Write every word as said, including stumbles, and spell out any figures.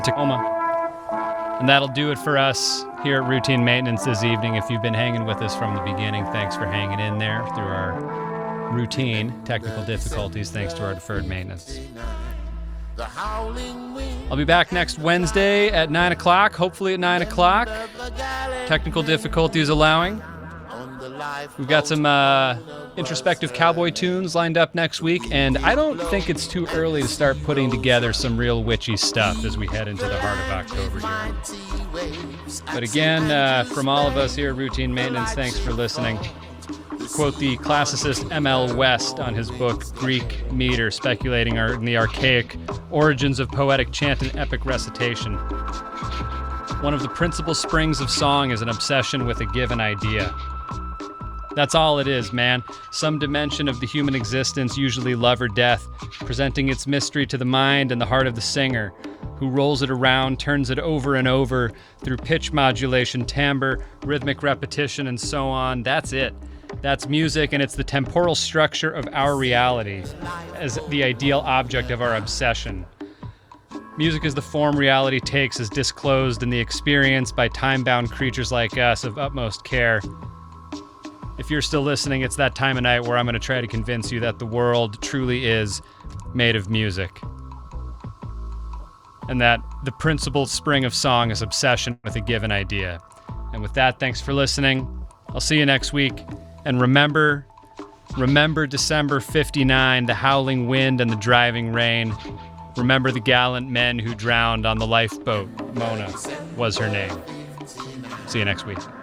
Tacoma. And that'll do it for us here at Routine Maintenance this evening. If you've been hanging with us from the beginning, thanks for hanging in there through our routine technical difficulties, thanks to our deferred maintenance. I'll be back next Wednesday at nine o'clock, hopefully at nine o'clock. Technical difficulties allowing. We've got some uh, introspective cowboy tunes lined up next week, and I don't think it's too early to start putting together some real witchy stuff as we head into the heart of October here. But again, uh, from all of us here at Routine Maintenance, thanks for listening. Quote the classicist M L West on his book Greek Meter, speculating in the archaic origins of poetic chant and epic recitation. One of the principal springs of song is an obsession with a given idea. That's all it is, man. Some dimension of the human existence, usually love or death, presenting its mystery to the mind and the heart of the singer, who rolls it around, turns it over and over through pitch modulation, timbre, rhythmic repetition, and so on. That's it. That's music, and it's the temporal structure of our reality as the ideal object of our obsession. Music is the form reality takes as disclosed in the experience by time-bound creatures like us of utmost care. If you're still listening, it's that time of night where I'm going to try to convince you that the world truly is made of music. And that the principal spring of song is obsession with a given idea. And with that, thanks for listening. I'll see you next week. And remember, remember December fifty-nine, the howling wind and the driving rain. Remember the gallant men who drowned on the lifeboat. Mona was her name. See you next week.